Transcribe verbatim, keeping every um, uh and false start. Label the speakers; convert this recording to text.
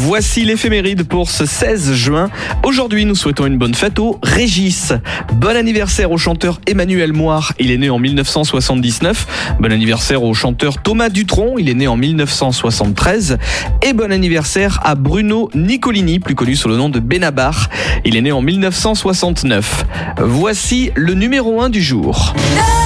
Speaker 1: Voici l'éphéméride pour ce seize juin. Aujourd'hui, nous souhaitons une bonne fête au Régis. Bon anniversaire au chanteur Emmanuel Moire, il est né en mille neuf cent soixante-dix-neuf. Bon anniversaire au chanteur Thomas Dutronc, il est né en mille neuf cent soixante-treize. Et bon anniversaire à Bruno Nicolini, plus connu sous le nom de Benabar. Il est né en mille neuf cent soixante-neuf. Voici le numéro un du jour.